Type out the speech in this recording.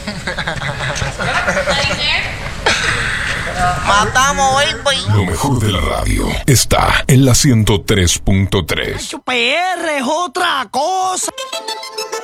Matamos, baby. Lo mejor de la radio está en la 103.3. PR es otra cosa.